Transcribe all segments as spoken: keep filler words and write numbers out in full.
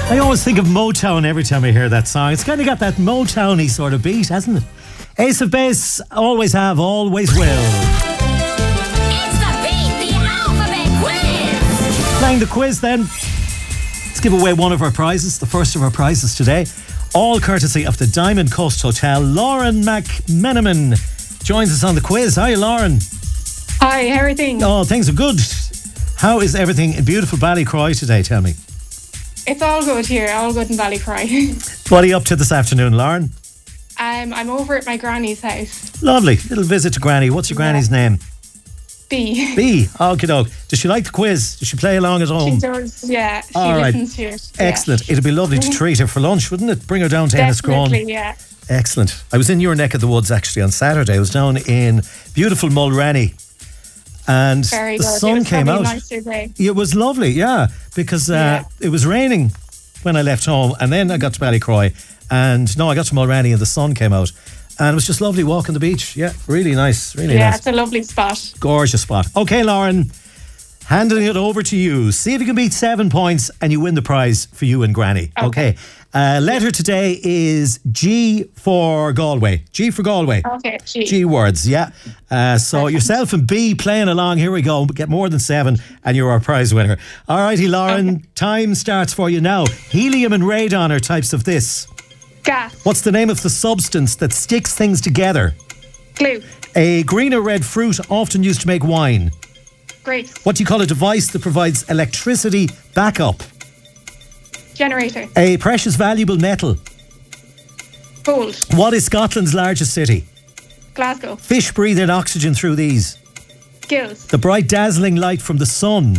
I always think of Motown every time I hear that song. It's kind of got that Motown-y sort of beat, hasn't it? Ace of Base, always have, always will. It's the Beat the Alphabet Quiz. Playing the quiz then. Let's give away one of our prizes, the first of our prizes today. All courtesy of the Diamond Coast Hotel. Lauren McMenamin joins us on the quiz. Hi, Lauren. Hi, how are things? Oh, things are good. How is everything in beautiful Ballycroy today, tell me? It's all good here, all good in Ballycroy. What are you up to this afternoon, Lauren? um, I'm over at my granny's house. Lovely. Little visit to Granny. What's your granny's Yeah. name? B. B. Okie doke. Does she like the quiz? Does she play along at home? She does, yeah. She All right. listens to it. yeah. Excellent. It'd be lovely to treat her for lunch, wouldn't it? Bring her down to Enniscrone. Definitely, yeah. Excellent. I was in your neck of the woods actually on Saturday. I was down in beautiful Mulrenny. And Very the good. sun it was came probably out. a nicer day. It was lovely, yeah, because uh, Yeah. it was raining when I left home, and then I got to Ballycroy, and no, I got to Mulrenny, and the sun came out, and it was just lovely walking the beach. Yeah, really nice, really Yeah, nice, it's a lovely spot. gorgeous spot. Okay, Lauren, handing it over to you. See if you can beat seven points, and you win the prize for you and Granny. Okay. Okay. Uh, letter today is G for Galway. G for Galway. Okay, G. G words, yeah. Uh, so Perfect. yourself and B playing along. Here we go. Get more than seven, and you're our prize winner. All righty, Lauren. Okay. Time starts for you now. Helium and radon are types of this. Gas. What's the name of the substance that sticks things together? Glue. A green or red fruit often used to make wine. Grapes. What do you call a device that provides electricity backup? Generator. A precious valuable metal. Gold. What is Scotland's largest city? Glasgow. Fish breathe in oxygen through these. Gills. The bright dazzling light from the sun.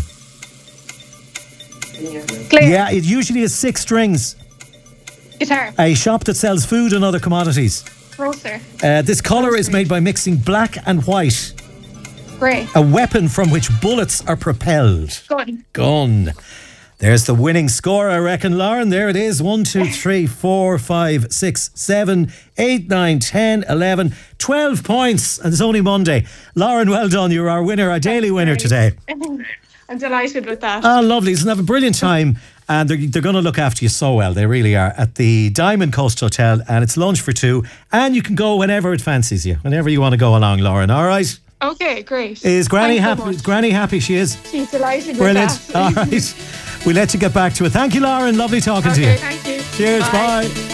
Clear. Yeah, it usually has six strings. Guitar. A shop that sells food and other commodities. Roaster. Uh, this colour is made by mixing black and white. Grey. A weapon from which bullets are propelled. Gun. Gun. There's the winning score, I reckon, Lauren. There it is. One, two, three, four, five, six, seven, eight, nine, ten, eleven, twelve points. And it's only Monday. Lauren, well done. You're our winner, our daily winner today. I'm delighted with that. Ah, lovely. Listen, have a brilliant time. And they're, they're going to look after you so well. They really are. At the Diamond Coast Hotel. And it's lunch for two. And you can go whenever it fancies you. Whenever you want to go along, Lauren. All right? Okay, great. Is Granny Thanks so happy? much. Is Granny happy? She is. She's delighted Brilliant. with that. All right. We'll let you get back to it. Thank you, Lauren. Lovely talking to Okay, you. thank you. Cheers. Bye. Bye.